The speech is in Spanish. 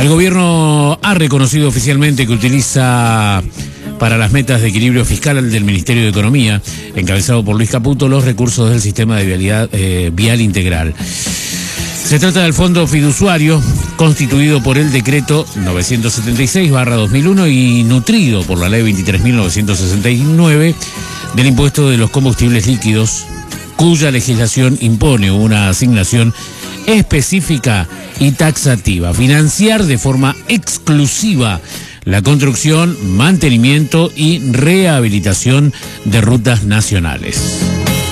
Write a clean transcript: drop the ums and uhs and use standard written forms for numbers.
El gobierno ha reconocido oficialmente que utiliza para las metas de equilibrio fiscal del Ministerio de Economía, encabezado por Luis Caputo, los recursos del sistema de vial integral. Se trata del fondo fiduciario constituido por el decreto 976/2001 y nutrido por la ley 23.969 del impuesto de los combustibles líquidos, cuya legislación impone una asignación específica y taxativa: financiar de forma exclusiva la construcción, mantenimiento y rehabilitación de rutas nacionales.